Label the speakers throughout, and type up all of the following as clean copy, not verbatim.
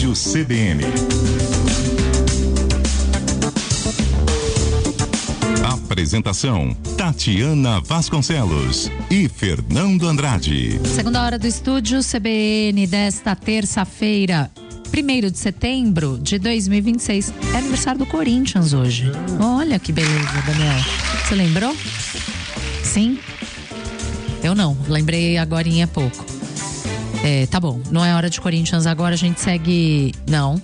Speaker 1: Estúdio CBN. Apresentação: Tatiana Vasconcelos e Fernando Andrade.
Speaker 2: Segunda hora do Estúdio CBN desta terça-feira, 1º de setembro de 2026. É aniversário do Corinthians hoje. Olha que beleza, Daniel. Você lembrou? Sim? Eu não, lembrei agorinha há pouco. Tá bom, não é hora de Corinthians agora, a gente segue... Não.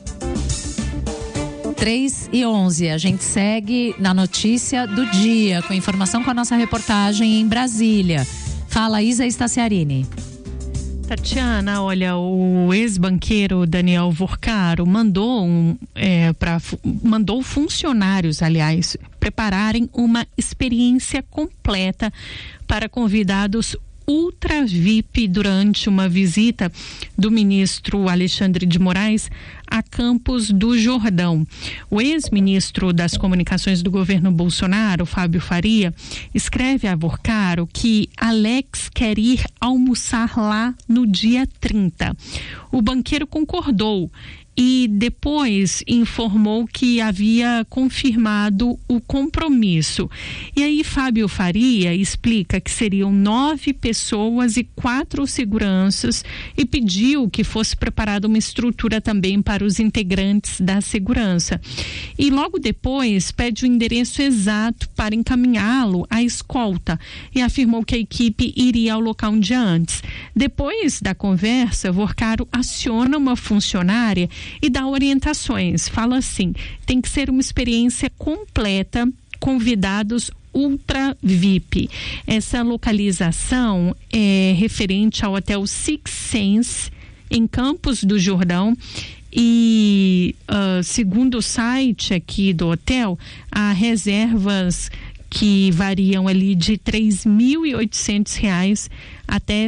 Speaker 2: 3h11, a gente segue na notícia do dia, com informação com a nossa reportagem em Brasília. Fala, Isa Staciarini.
Speaker 3: Tatiana, olha, o ex-banqueiro Daniel Vorcaro mandou funcionários, aliás, prepararem uma experiência completa para convidados ultra VIP durante uma visita do ministro Alexandre de Moraes a Campos do Jordão. O ex-ministro das Comunicações do governo Bolsonaro, Fábio Faria, escreve a Vorcaro que Alex quer ir almoçar lá no dia 30. O banqueiro concordou e depois informou que havia confirmado o compromisso. E aí Fábio Faria explica que seriam 9 pessoas e 4 seguranças e pediu que fosse preparada uma estrutura também para os integrantes da segurança. E logo depois pede o endereço exato para encaminhá-lo à escolta e afirmou que a equipe iria ao local um dia antes. Depois da conversa, Vorcaro aciona uma funcionária e dá orientações. Fala assim: tem que ser uma experiência completa, convidados ultra VIP. Essa localização é referente ao hotel Six Sense em Campos do Jordão. E segundo o site aqui do hotel, há reservas que variam ali de R$3.800 até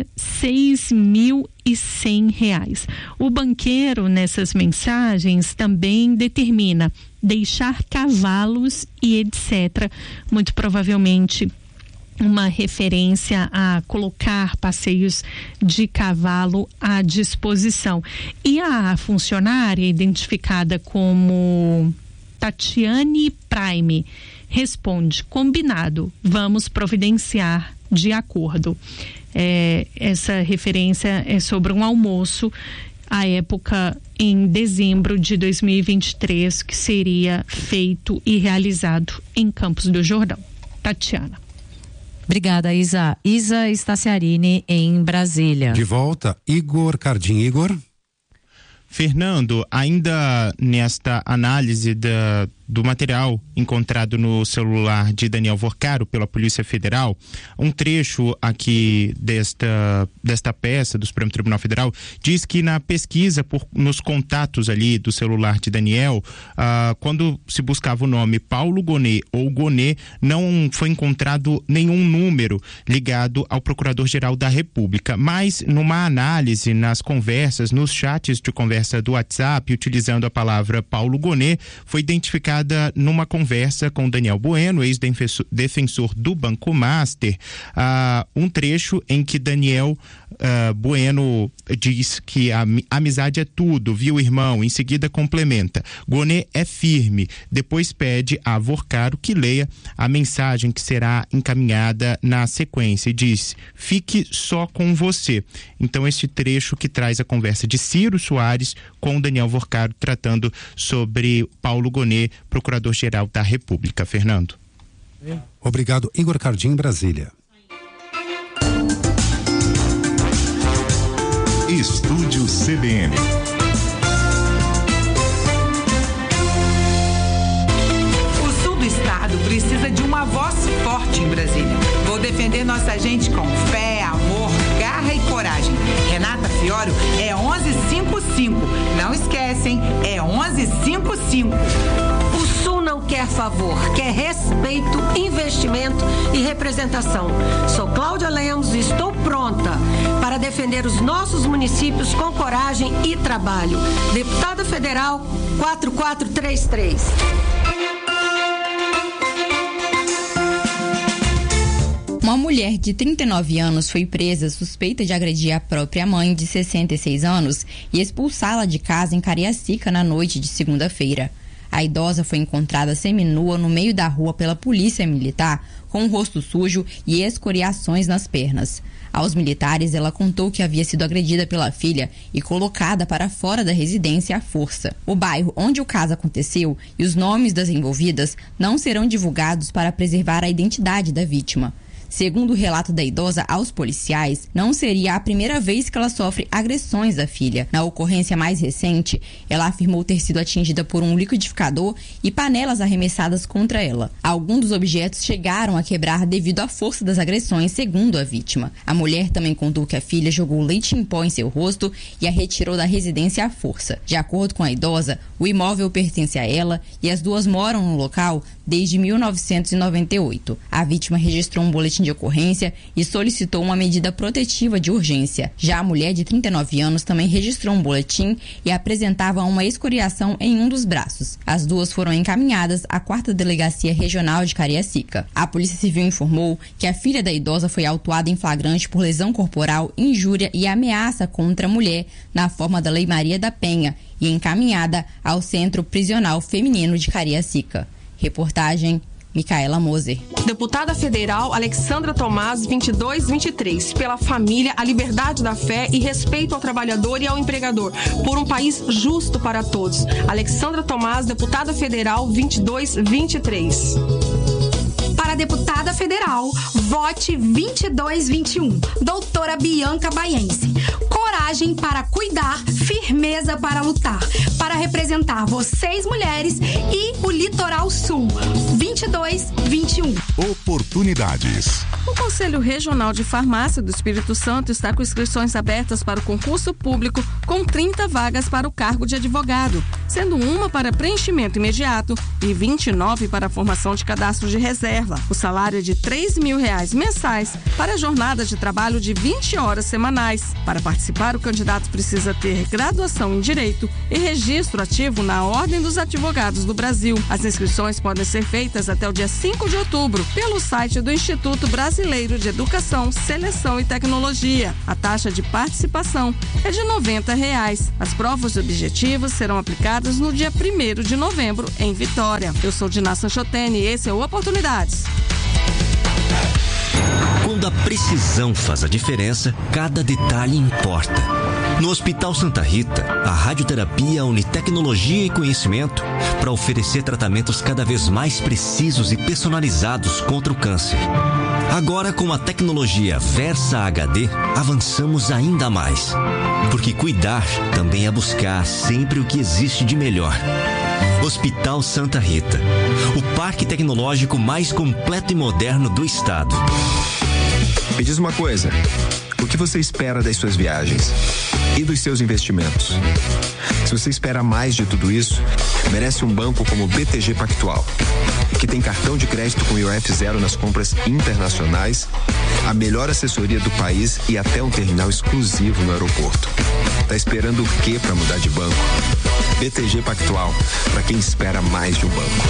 Speaker 3: R$6.100. O banqueiro, nessas mensagens, também determina deixar cavalos e etc. Muito provavelmente uma referência a colocar passeios de cavalo à disposição. E a funcionária, identificada como Tatiane Prime, responde: combinado, vamos providenciar de acordo. Essa referência é sobre um almoço à época em dezembro de 2023 que seria feito e realizado em Campos do Jordão. Tatiana.
Speaker 2: Obrigada, Isa. Isa Staciarini em Brasília.
Speaker 4: De volta, Igor Cardim. Igor.
Speaker 5: Fernando, ainda nesta análise do material encontrado no celular de Daniel Vorcaro pela Polícia Federal, um trecho aqui desta peça do Supremo Tribunal Federal diz que na pesquisa nos contatos ali do celular de Daniel, quando se buscava o nome Paulo Gonet ou Gonet, não foi encontrado nenhum número ligado ao Procurador-Geral da República, mas numa análise nas conversas, nos chats de conversa do WhatsApp, utilizando a palavra Paulo Gonet, foi identificada numa conversa com Daniel Bueno, ex-defensor do Banco Master, um trecho em que Daniel Bueno diz que a amizade é tudo, viu, irmão? Em seguida complementa: Gonet é firme. Depois pede a Vorcaro que leia a mensagem que será encaminhada na sequência e diz: fique só com você. Então, este trecho que traz a conversa de Ciro Soares com Daniel Vorcaro tratando sobre Paulo Gonet, Procurador-Geral da República. Fernando.
Speaker 4: Obrigado, Igor Cardim, Brasília.
Speaker 1: Estúdio CBN.
Speaker 6: O sul do estado precisa de uma voz forte em Brasília. Vou defender nossa gente com fé, amor, garra e coragem. Renata Fiório é 1155. Não esquecem, é 1155.
Speaker 7: O Sul não quer favor, quer respeito, investimento e representação. Sou Cláudia Lemos e estou pronta para defender os nossos municípios com coragem e trabalho. Deputada Federal 4433.
Speaker 8: Uma mulher de 39 anos foi presa suspeita de agredir a própria mãe de 66 anos e expulsá-la de casa em Cariacica na noite de segunda-feira. A idosa foi encontrada seminua no meio da rua pela polícia militar, com o rosto sujo e escoriações nas pernas. Aos militares, ela contou que havia sido agredida pela filha e colocada para fora da residência à força. O bairro onde o caso aconteceu e os nomes das envolvidas não serão divulgados para preservar a identidade da vítima. Segundo o relato da idosa aos policiais, não seria a primeira vez que ela sofre agressões da filha. Na ocorrência mais recente, ela afirmou ter sido atingida por um liquidificador e panelas arremessadas contra ela. Alguns dos objetos chegaram a quebrar devido à força das agressões, segundo a vítima. A mulher também contou que a filha jogou leite em pó em seu rosto e a retirou da residência à força. De acordo com a idosa, o imóvel pertence a ela e as duas moram no local desde 1998. A vítima registrou um boletim de ocorrência e solicitou uma medida protetiva de urgência. Já a mulher de 39 anos também registrou um boletim e apresentava uma escoriação em um dos braços. As duas foram encaminhadas à 4ª Delegacia Regional de Cariacica. A Polícia Civil informou que a filha da idosa foi autuada em flagrante por lesão corporal, injúria e ameaça contra a mulher na forma da Lei Maria da Penha e encaminhada ao Centro Prisional Feminino de Cariacica. Reportagem Micaela Moser.
Speaker 9: Deputada Federal Alexandra Tomás, 2223, pela família, a liberdade da fé e respeito ao trabalhador e ao empregador, por um país justo para todos. Alexandra Tomás, deputada federal, 2223.
Speaker 10: Para a deputada federal, vote 2221, doutora Bianca Baiense. Coragem para cuidar, firmeza para lutar, para representar vocês mulheres e o Litoral Sul, 2221.
Speaker 1: Oportunidades.
Speaker 9: O Conselho Regional de Farmácia do Espírito Santo está com inscrições abertas para o concurso público com 30 vagas para o cargo de advogado, sendo uma para preenchimento imediato e 29 para a formação de cadastro de reserva. O salário é de R$3.000 mensais para a jornada de trabalho de 20 horas semanais. Para participar, o candidato precisa ter graduação em Direito e registro ativo na Ordem dos Advogados do Brasil. As inscrições podem ser feitas até o dia 5 de outubro pelo site do Instituto Brasileiro de Educação, Seleção e Tecnologia. A taxa de participação é de R$90. As provas objetivas serão aplicadas no dia 1º de novembro, em Vitória. Eu sou Diná Sanchotene e esse é o Oportunidades.
Speaker 11: Quando a precisão faz a diferença, cada detalhe importa. No Hospital Santa Rita, a radioterapia une tecnologia e conhecimento para oferecer tratamentos cada vez mais precisos e personalizados contra o câncer. Agora, com a tecnologia Versa HD, avançamos ainda mais. Porque cuidar também é buscar sempre o que existe de melhor. Hospital Santa Rita, o parque tecnológico mais completo e moderno do estado.
Speaker 12: Me diz uma coisa, o que você espera das suas viagens e dos seus investimentos? Se você espera mais de tudo isso, merece um banco como o BTG Pactual, que tem cartão de crédito com IOF zero nas compras internacionais, a melhor assessoria do país e até um terminal exclusivo no aeroporto. Tá esperando o quê para mudar de banco? BTG Pactual, para quem espera mais de um banco.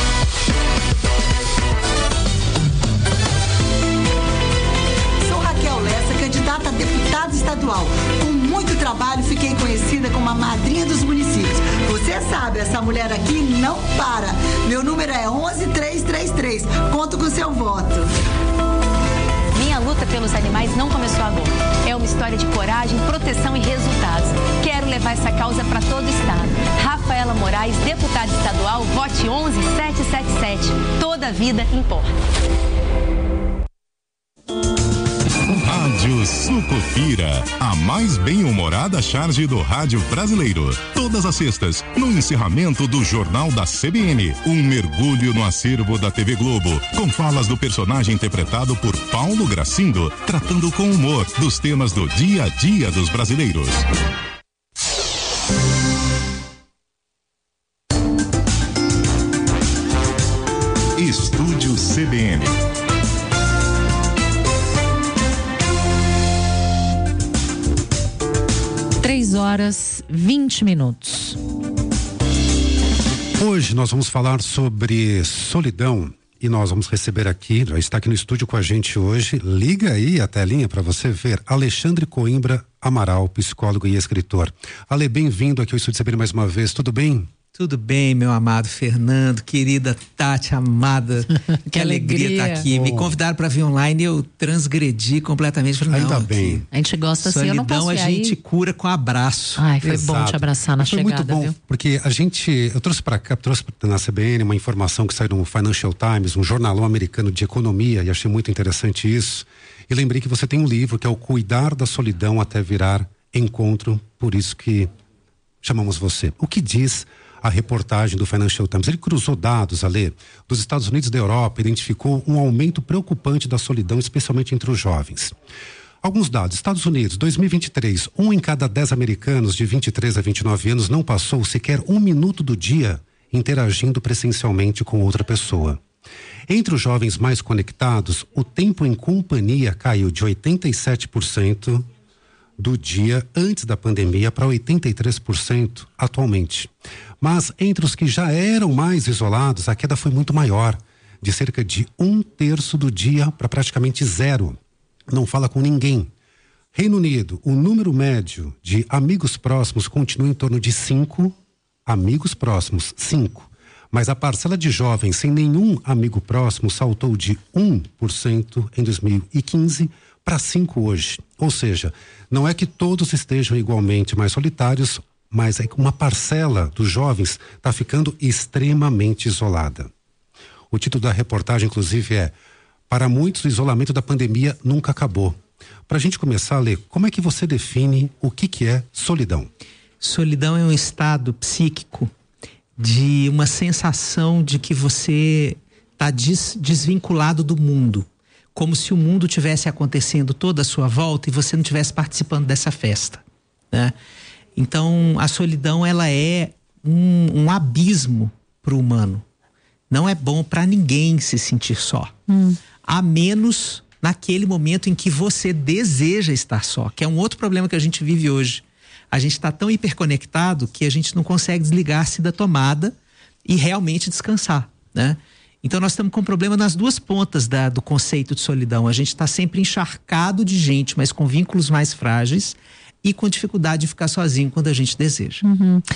Speaker 13: Sou Raquel Lessa, candidata a deputada estadual. Com muito trabalho, fiquei conhecida como a madrinha dos municípios. Você sabe, essa mulher aqui não para. Meu número é 11333. Conto com seu voto.
Speaker 14: Minha luta pelos animais não começou agora. É uma história de coragem, proteção e resultados. Quero levar essa causa para todo o estado. Rafaela Moraes, deputada estadual, vote 11777. Toda vida importa.
Speaker 1: Rádio Sucupira, a mais bem-humorada charge do rádio brasileiro. Todas as sextas, no encerramento do Jornal da CBN, um mergulho no acervo da TV Globo, com falas do personagem interpretado por Paulo Gracindo, tratando com humor dos temas do dia a dia dos brasileiros. Estúdio CBN.
Speaker 4: 3h20. Hoje nós vamos falar sobre solidão E nós vamos receber aqui, já está aqui no estúdio com a gente hoje, liga aí a telinha para você ver, Alexandre Coimbra Amaral, psicólogo e escritor. Ale, bem-vindo aqui ao Estúdio CBN mais uma vez, tudo bem?
Speaker 15: Tudo bem, meu amado Fernando, querida Tati, amada, que alegria estar aqui. Me convidaram para vir online e eu transgredi completamente. Falei,
Speaker 4: ainda bem.
Speaker 2: A gente gosta assim,
Speaker 15: solidão,
Speaker 2: eu não posso
Speaker 15: a gente
Speaker 2: aí.
Speaker 15: Cura com abraço.
Speaker 2: Ai, foi bom te abraçar na chegada,
Speaker 4: muito bom,
Speaker 2: viu?
Speaker 4: porque eu trouxe para cá, trouxe na CBN uma informação que saiu no Financial Times, um jornalão americano de economia, e achei muito interessante isso. E lembrei que você tem um livro que é o Cuidar da Solidão até Virar Encontro, por isso que chamamos você. O que diz a reportagem do Financial Times? Ele cruzou dados, Ale, dos Estados Unidos e da Europa, identificou um aumento preocupante da solidão, especialmente entre os jovens. Alguns dados: Estados Unidos, 2023, 1 em cada 10 americanos de 23 a 29 anos não passou sequer 1 minuto do dia interagindo presencialmente com outra pessoa. Entre os jovens mais conectados, o tempo em companhia caiu de 87% do dia antes da pandemia para 83% atualmente. Mas entre os que já eram mais isolados, a queda foi muito maior, de cerca de 1/3 do dia para praticamente zero. Não fala com ninguém. Reino Unido, o número médio de amigos próximos continua em torno de 5 amigos próximos, 5. Mas a parcela de jovens sem nenhum amigo próximo saltou de 1% em 2015 para 5% hoje. Ou seja, não é que todos estejam igualmente mais solitários, mas é que uma parcela dos jovens está ficando extremamente isolada. O título da reportagem, inclusive, é: para muitos, o isolamento da pandemia nunca acabou. Para a gente começar a ler, como é que você define o que é solidão?
Speaker 15: Solidão é um estado psíquico de uma sensação de que você está desvinculado do mundo, como se o mundo tivesse acontecendo toda à sua volta e você não estivesse participando dessa festa, né? Então, a solidão, ela é um abismo para o humano. Não é bom para ninguém se sentir só, a menos naquele momento em que você deseja estar só, que é um outro problema que a gente vive hoje. A gente está tão hiperconectado que a gente não consegue desligar-se da tomada e realmente descansar, né? Então nós estamos com um problema nas duas pontas do conceito de solidão. A gente está sempre encharcado de gente, mas com vínculos mais frágeis e com dificuldade de ficar sozinho quando a gente deseja.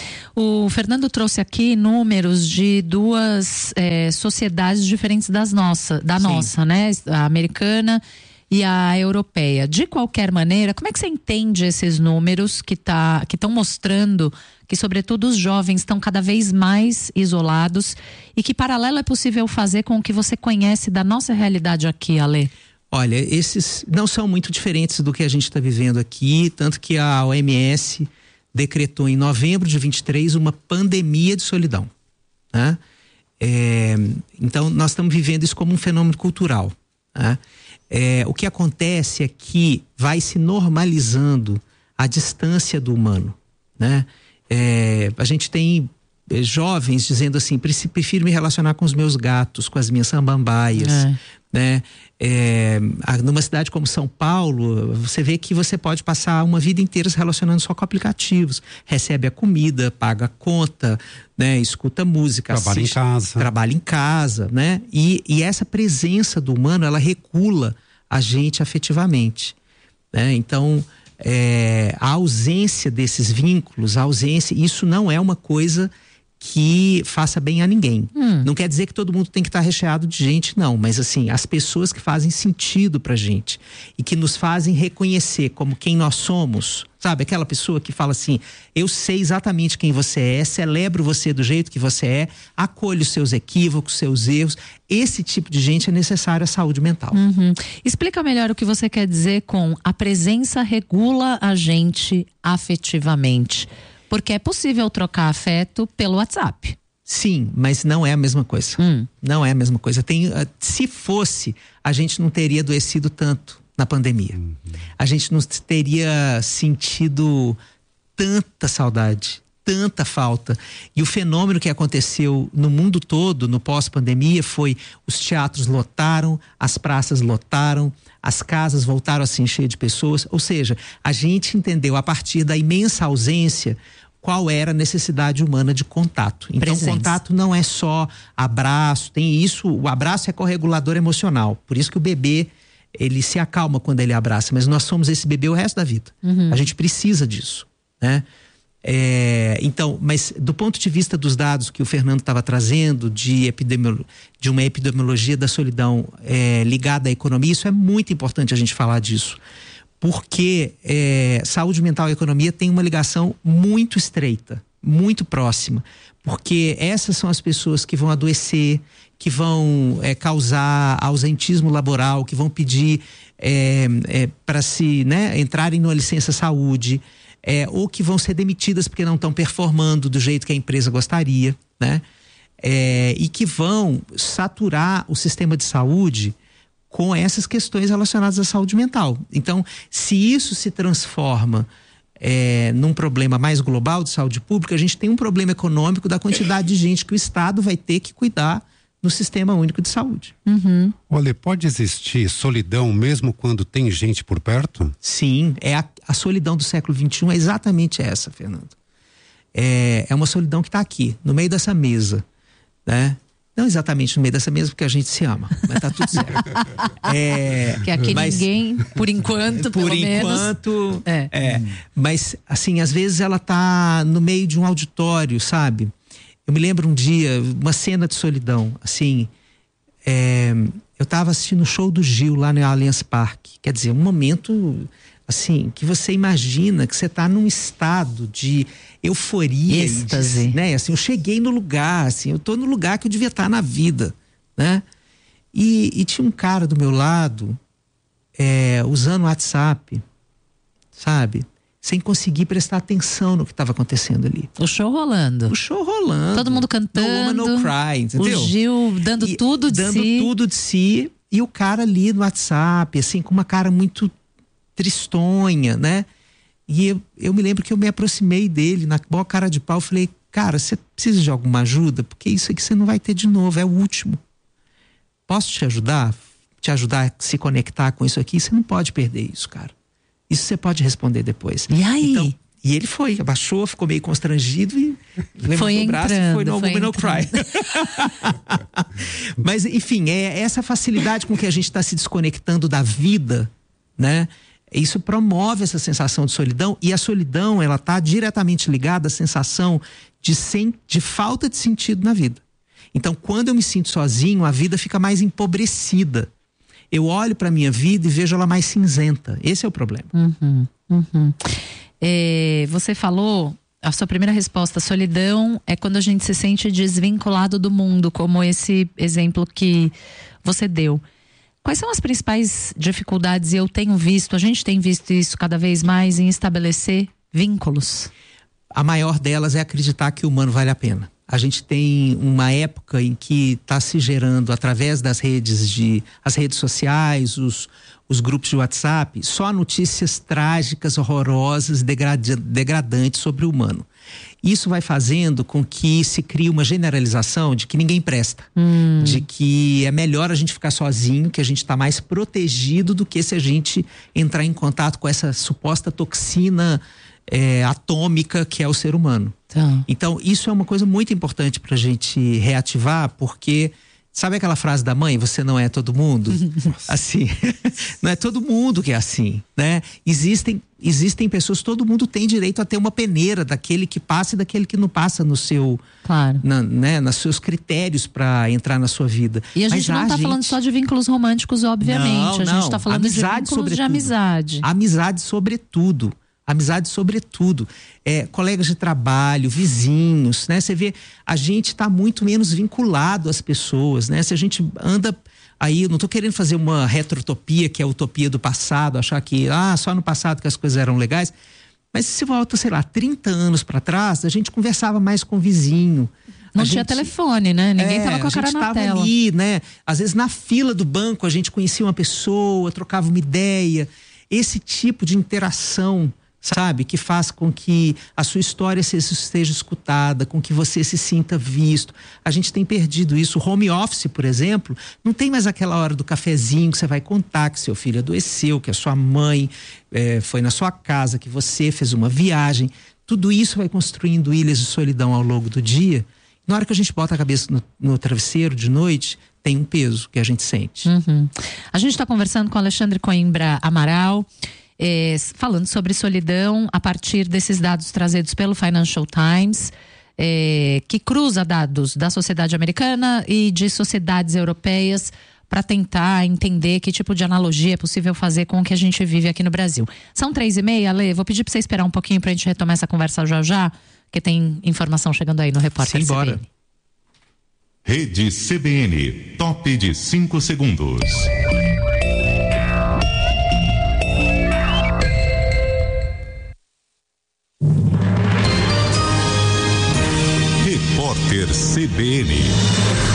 Speaker 2: O Fernando trouxe aqui números de duas sociedades diferentes da nossa, né? A americana e a europeia. De qualquer maneira, como é que você entende esses números que estão mostrando que, sobretudo, os jovens estão cada vez mais isolados, e que paralelo é possível fazer com o que você conhece da nossa realidade aqui, Ale?
Speaker 15: Olha, esses não são muito diferentes do que a gente está vivendo aqui, tanto que a OMS decretou em novembro de 23 uma pandemia de solidão, né? Então nós estamos vivendo isso como um fenômeno cultural, né? O que acontece é que vai se normalizando a distância do humano, né? A gente tem jovens dizendo assim: prefiro me relacionar com os meus gatos, com as minhas samambaias, né? Numa cidade como São Paulo, você vê que você pode passar uma vida inteira se relacionando só com aplicativos. Recebe a comida, paga a conta, né? Escuta música, trabalha em casa, né? E essa presença do humano, ela regula a gente afetivamente, né? Então, a ausência desses vínculos, isso não é uma coisa que faça bem a ninguém. Não quer dizer que todo mundo tem que estar recheado de gente, não, mas assim, as pessoas que fazem sentido pra gente e que nos fazem reconhecer como quem nós somos, sabe? Aquela pessoa que fala assim: eu sei exatamente quem você é, celebro você do jeito que você é, acolho os seus equívocos, seus erros. Esse tipo de gente é necessário à saúde mental.
Speaker 2: Explica melhor o que você quer dizer com a presença regula a gente afetivamente. Porque é possível trocar afeto pelo WhatsApp.
Speaker 15: Sim, mas não é a mesma coisa. Não é a mesma coisa. Se fosse, a gente não teria adoecido tanto na pandemia. A gente não teria sentido tanta saudade, tanta falta. E o fenômeno que aconteceu no mundo todo, no pós-pandemia, foi: os teatros lotaram, as praças lotaram, as casas voltaram a se encher de pessoas. Ou seja, a gente entendeu, a partir da imensa ausência, qual era a necessidade humana de contato. Então,
Speaker 2: Presença.
Speaker 15: contato não é só abraço, tem isso, o abraço é corregulador emocional. Por isso que o bebê, ele se acalma quando ele abraça, mas nós somos esse bebê o resto da vida. A gente precisa disso, né? Então, mas do ponto de vista dos dados que o Fernando estava trazendo de uma epidemiologia da solidão ligada à economia, isso é muito importante a gente falar disso. Porque saúde mental e economia tem uma ligação muito estreita, muito próxima. Porque essas são as pessoas que vão adoecer, que vão causar ausentismo laboral, que vão pedir para entrarem numa licença saúde, ou que vão ser demitidas porque não estão performando do jeito que a empresa gostaria, né? E que vão saturar o sistema de saúde com essas questões relacionadas à saúde mental. Então, se isso se transforma num problema mais global de saúde pública, a gente tem um problema econômico da quantidade de gente que o Estado vai ter que cuidar no Sistema Único de Saúde.
Speaker 4: Olha, pode existir solidão mesmo quando tem gente por perto?
Speaker 15: Sim, a solidão do século XXI é exatamente essa, Fernando. É uma solidão que está aqui, no meio dessa mesa, né? Não exatamente no meio dessa mesa, porque a gente se ama, mas tá tudo certo.
Speaker 2: Que aqui ninguém, por enquanto,
Speaker 15: por enquanto, mas assim, às vezes ela tá no meio de um auditório, sabe? Eu me lembro um dia, uma cena de solidão, assim, eu tava assistindo o show do Gil lá no Allianz Parque, quer dizer, um momento, assim, que você imagina que você tá num estado de euforia,
Speaker 2: êxtase,
Speaker 15: né? Assim, eu cheguei no lugar, assim, eu tô no lugar que eu devia estar na vida, né? E tinha um cara do meu lado, usando o WhatsApp, sabe? Sem conseguir prestar atenção no que estava acontecendo ali.
Speaker 2: O show rolando. Todo mundo cantando.
Speaker 15: No Woman No Cry, entendeu?
Speaker 2: O Gil dando tudo de si.
Speaker 15: Dando tudo de si. E o cara ali no WhatsApp, assim, com uma cara muito tristonha, né? E eu me lembro que eu me aproximei dele, na boa cara de pau, falei, cara, você precisa de alguma ajuda? Porque isso aqui você não vai ter de novo, é o último. Posso te ajudar? Te ajudar a se conectar com isso aqui? Você não pode perder isso, cara. Isso você pode responder depois.
Speaker 2: E aí?
Speaker 15: Então, e ele foi, abaixou, ficou meio constrangido e levantou o braço e foi no Woman No Cry. Mas, enfim, essa facilidade com que a gente está se desconectando da vida, né? Isso promove essa sensação de solidão, e a solidão, ela está diretamente ligada à sensação de falta de sentido na vida. Então, quando eu me sinto sozinho, a vida fica mais empobrecida. Eu olho para a minha vida e vejo ela mais cinzenta. Esse é o problema.
Speaker 2: Você falou, a sua primeira resposta, solidão é quando a gente se sente desvinculado do mundo, como esse exemplo que você deu. Quais são as principais dificuldades, e a gente tem visto isso cada vez mais, em estabelecer vínculos?
Speaker 15: A maior delas é acreditar que o humano vale a pena. A gente tem uma época em que está se gerando, através das as redes sociais, os grupos de WhatsApp, só notícias trágicas, horrorosas, degradantes sobre o humano. Isso vai fazendo com que se crie uma generalização de que ninguém presta. De que é melhor a gente ficar sozinho, que a gente está mais protegido do que se a gente entrar em contato com essa suposta toxina atômica que é o ser humano. Então, isso é uma coisa muito importante pra gente reativar, porque sabe aquela frase da mãe, você não é todo mundo? Assim, não é todo mundo que é assim, né? Existem pessoas, todo mundo tem direito a ter uma peneira daquele que passa e daquele que não passa no seu, nos seus critérios para entrar na sua vida.
Speaker 2: E a gente não está falando só de vínculos românticos, obviamente. A gente está falando
Speaker 15: amizade,
Speaker 2: de vínculos de amizade.
Speaker 15: Amizade sobretudo. Amizade sobretudo, colegas de trabalho, vizinhos, né? Você vê, a gente está muito menos vinculado às pessoas, né? Se a gente anda aí, eu não estou querendo fazer uma retrotopia, que é a utopia do passado, achar que só no passado que as coisas eram legais, mas se volta, sei lá, 30 anos para trás, a gente conversava mais com o vizinho.
Speaker 2: Não tinha telefone, né? Ninguém tava com a cara na tela.
Speaker 15: Ali, né? Às vezes na fila do banco a gente conhecia uma pessoa, trocava uma ideia. Esse tipo de interação, sabe, que faz com que a sua história seja escutada, com que você se sinta visto. A gente tem perdido isso. O home office, por exemplo, não tem mais aquela hora do cafezinho que você vai contar que seu filho adoeceu, que a sua mãe foi na sua casa, que você fez uma viagem. Tudo isso vai construindo ilhas de solidão ao longo do dia. Na hora que a gente bota a cabeça no travesseiro de noite, tem um peso que a gente sente.
Speaker 2: A gente está conversando com Alexandre Coimbra Amaral, falando sobre solidão a partir desses dados trazidos pelo Financial Times, que cruza dados da sociedade americana e de sociedades europeias para tentar entender que tipo de analogia é possível fazer com o que a gente vive aqui no Brasil. São 3h30, Lê, vou pedir para você esperar um pouquinho para a gente retomar essa conversa já, porque tem informação chegando aí no Repórter CBN.
Speaker 1: Rede CBN, top de 5 segundos. Repórter CBN.